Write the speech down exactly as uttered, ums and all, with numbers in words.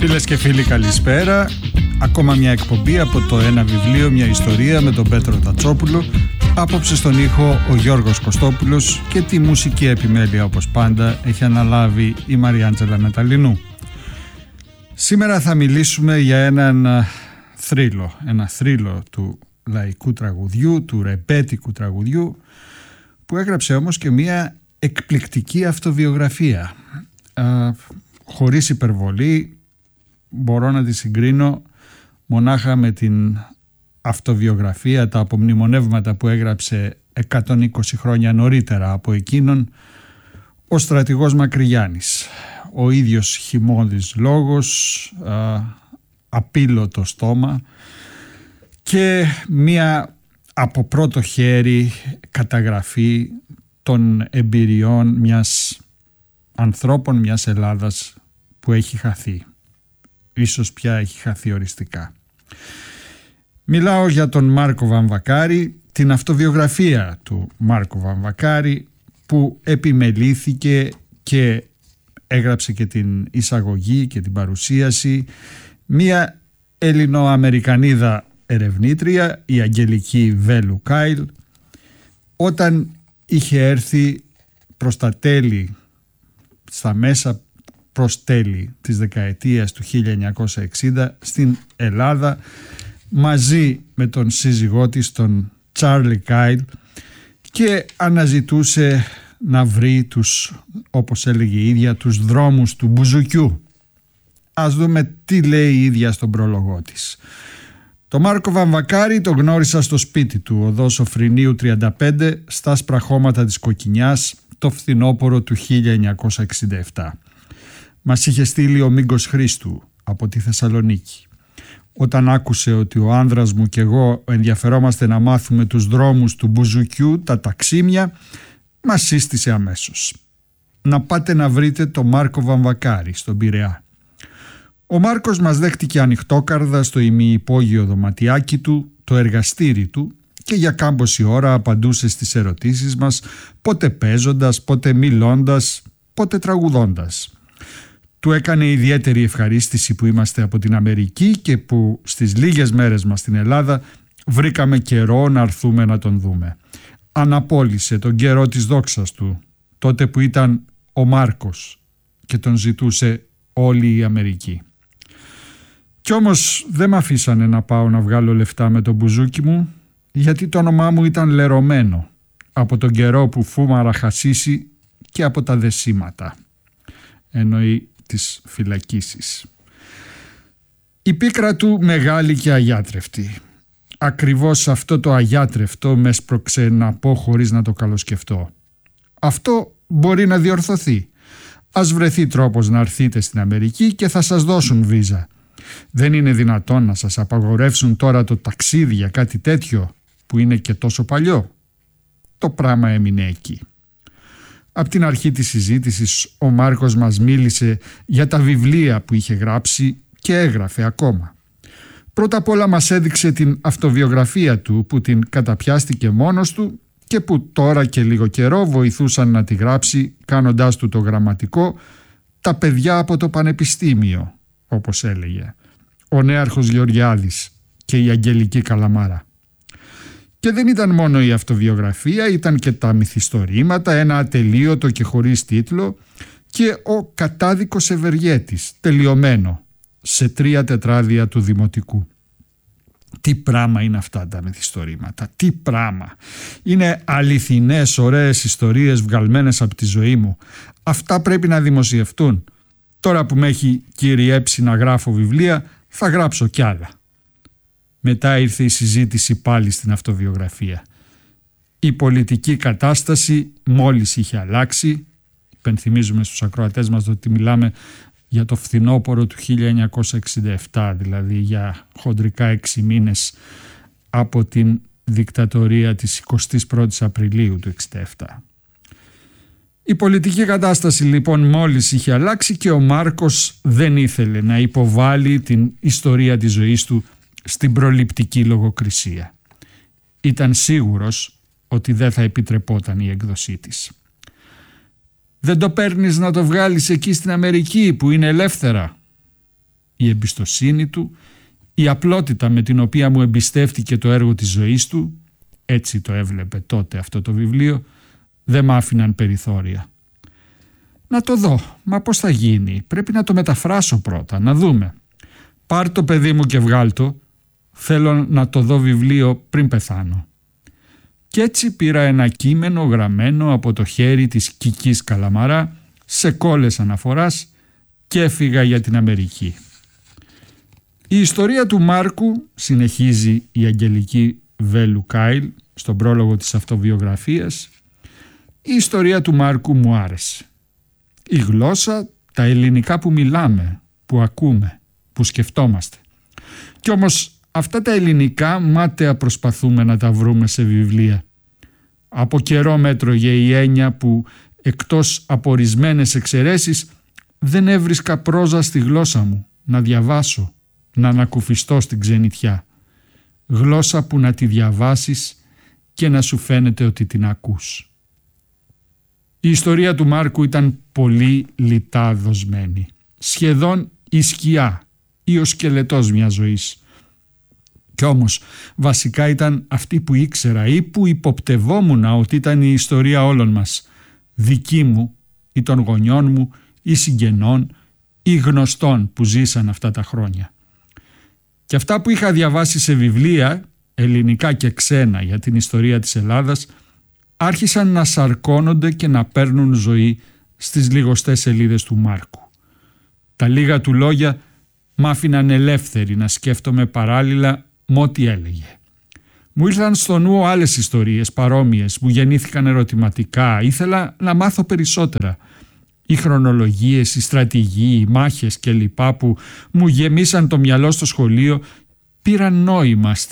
Φίλες και φίλοι, καλησπέρα. Ακόμα μια εκπομπή από το Ένα Βιβλίο, μια ιστορία με τον Πέτρο Τατσόπουλο. Απόψε στον ήχο ο Γιώργος Κωστόπουλος και τη μουσική επιμέλεια, όπως πάντα, έχει αναλάβει η Μαριάντζελα Μεταλλινού. Σήμερα θα μιλήσουμε για έναν θρύλο, ένα θρύλο του λαϊκού τραγουδιού, του ρεμπέτικου τραγουδιού, που έγραψε όμως και μια εκπληκτική αυτοβιογραφία. Α, χωρίς υπερβολή, μπορώ να τη συγκρίνω μονάχα με την αυτοβιογραφία, τα απομνημονεύματα που έγραψε εκατόν είκοσι χρόνια νωρίτερα από εκείνον ο στρατηγός Μακρυγιάννης. Ο ίδιος χυμώδης λόγος, α, απείλωτο στόμα και μία από πρώτο χέρι καταγραφή των εμπειριών μιας ανθρώπων, μιας Ελλάδας που έχει χαθεί. Ίσως πια έχει χαθεί οριστικά. Μιλάω για τον Μάρκο Βαμβακάρη, την αυτοβιογραφία του Μάρκο Βαμβακάρη, που επιμελήθηκε και έγραψε και την εισαγωγή και την παρουσίαση μία Ελληνοαμερικανίδα ερευνήτρια, η Αγγελική Βέλου Κάιλ, όταν είχε έρθει προς τα τέλη, στα μέσα προς τέλη της δεκαετίας του χίλια εννιακόσια εξήντα στην Ελλάδα, μαζί με τον σύζυγό της, τον Τσάρλι Κάιλ, και αναζητούσε να βρει τους, όπως έλεγε η ίδια, τους δρόμους του μπουζουκιού. Ας δούμε τι λέει η ίδια στον πρόλογό της. Το Μάρκο Βαμβακάρη τον γνώρισα στο σπίτι του, οδός Σοφρινίου τριάντα πέντε, στα άσπρα χώματα της Κοκκινιάς, το φθινόπωρο του χίλια εννιακόσια εξήντα επτά. Μας είχε στείλει ο Μίγκος Χρήστου από τη Θεσσαλονίκη. Όταν άκουσε ότι ο άνδρας μου και εγώ ενδιαφερόμαστε να μάθουμε τους δρόμους του μπουζουκιού, τα ταξίμια, μας σύστησε αμέσως. Να πάτε να βρείτε το Μάρκο Βαμβακάρη στον Πειραιά. Ο Μάρκος μας δέχτηκε ανοιχτόκαρδα στο ημιυπόγειο δωματιάκι του, το εργαστήρι του, και για κάμποση ώρα απαντούσε στις ερωτήσεις μας, πότε παίζοντας, πότε μιλώντας, πότε τραγουδώντας. Του έκανε ιδιαίτερη ευχαρίστηση που είμαστε από την Αμερική και που στις λίγες μέρες μας στην Ελλάδα βρήκαμε καιρό να έρθουμε να τον δούμε. Αναπόλυσε τον καιρό της δόξας του, τότε που ήταν ο Μάρκος και τον ζητούσε όλη η Αμερική. Κι όμως δεν μ' αφήσανε να πάω να βγάλω λεφτά με το μπουζούκι μου, γιατί το όνομά μου ήταν λερωμένο από τον καιρό που φούμαρα χασίσει και από τα δεσίματα. Εννοεί τις φυλακίσεις. Η πίκρα του μεγάλη και αγιάτρευτη. Ακριβώς αυτό το αγιάτρευτο με έσπρωξε να πω χωρίς να το καλοσκεφτώ. Αυτό μπορεί να διορθωθεί. Ας βρεθεί τρόπος να έρθετε στην Αμερική και θα σας δώσουν βίζα. Δεν είναι δυνατόν να σας απαγορεύσουν τώρα το ταξίδι για κάτι τέτοιο που είναι και τόσο παλιό. Το πράγμα έμεινε εκεί. Από την αρχή της συζήτησης ο Μάρκος μας μίλησε για τα βιβλία που είχε γράψει και έγραφε ακόμα. Πρώτα απ' όλα μας έδειξε την αυτοβιογραφία του που την καταπιάστηκε μόνος του και που τώρα και λίγο καιρό βοηθούσαν να τη γράψει, κάνοντάς του το γραμματικό, τα παιδιά από το πανεπιστήμιο, όπως έλεγε, ο Νέαρχος Γεωργιάδης και η Αγγελική Καλαμάρα. Και δεν ήταν μόνο η αυτοβιογραφία, ήταν και τα μυθιστορήματα, ένα ατελείωτο και χωρίς τίτλο, και ο Κατάδικος Ευεργέτης, τελειωμένο, σε τρία τετράδια του Δημοτικού. Τι πράμα είναι αυτά τα μυθιστορήματα, τι πράμα. Είναι αληθινές, ωραίες ιστορίες βγαλμένες από τη ζωή μου. Αυτά πρέπει να δημοσιευτούν. Τώρα που με έχει κυριέψει να γράφω βιβλία, θα γράψω κι άλλα. Μετά ήρθε η συζήτηση πάλι στην αυτοβιογραφία. Η πολιτική κατάσταση μόλις είχε αλλάξει. Υπενθυμίζουμε στους ακροατές μας ότι μιλάμε για το φθινόπωρο του χίλια εννιακόσια εξήντα επτά, δηλαδή για χοντρικά έξι μήνες από την δικτατορία της εικοστής πρώτης Απριλίου του εξήντα επτά. Η πολιτική κατάσταση λοιπόν μόλις είχε αλλάξει και ο Μάρκος δεν ήθελε να υποβάλει την ιστορία της ζωής του στην προληπτική λογοκρισία. Ήταν σίγουρος ότι δεν θα επιτρεπόταν η έκδοσή της. «Δεν το παίρνεις να το βγάλεις εκεί στην Αμερική που είναι ελεύθερα?» η εμπιστοσύνη του, η απλότητα με την οποία μου εμπιστεύτηκε το έργο της ζωής του, έτσι το έβλεπε τότε αυτό το βιβλίο, δεν μ' άφηναν περιθώρια. Να το δω, μα πώς θα γίνει, πρέπει να το μεταφράσω πρώτα, να δούμε. Πάρ' το παιδί μου και βγάλ' το, θέλω να το δω βιβλίο πριν πεθάνω. Κι έτσι πήρα ένα κείμενο γραμμένο από το χέρι της Κικής Καλαμαρά σε κόλλες αναφοράς και έφυγα για την Αμερική. Η ιστορία του Μάρκου, συνεχίζει η Αγγελική Βέλου Κάιλ στον πρόλογο της αυτοβιογραφίας, η ιστορία του Μάρκου μου άρεσε. Η γλώσσα, τα ελληνικά που μιλάμε, που ακούμε, που σκεφτόμαστε. Κι όμως αυτά τα ελληνικά μάταια προσπαθούμε να τα βρούμε σε βιβλία. Από καιρό μέτρωγε η έννοια που εκτός από ορισμένες εξαιρέσεις δεν έβρισκα πρόζα στη γλώσσα μου να διαβάσω, να ανακουφιστώ στην ξενιτιά. Γλώσσα που να τη διαβάσεις και να σου φαίνεται ότι την ακούς. Η ιστορία του Μάρκου ήταν πολύ λιτά δοσμένη. Σχεδόν η σκιά ή ο σκελετός μιας ζωής. Κι όμως βασικά ήταν αυτή που ήξερα ή που υποπτευόμουν ότι ήταν η ιστορία όλων μας. Δική μου ή των γονιών μου ή συγγενών ή γνωστών που ζήσαν αυτά τα χρόνια. Και αυτά που είχα διαβάσει σε βιβλία, ελληνικά και ξένα, για την ιστορία της Ελλάδας, άρχισαν να σαρκώνονται και να παίρνουν ζωή στις λιγοστές σελίδες του Μάρκου. Τα λίγα του λόγια μ' άφηναν ελεύθερη να σκέφτομαι παράλληλα με ό,τι έλεγε. Μου ήρθαν στο νου άλλες ιστορίες παρόμοιες, μου γεννήθηκαν ερωτηματικά, ήθελα να μάθω περισσότερα. Οι χρονολογίες, οι στρατηγοί, οι μάχες κλπ. Που μου γεμίσαν το μυαλό στο σχολείο πήραν νόημα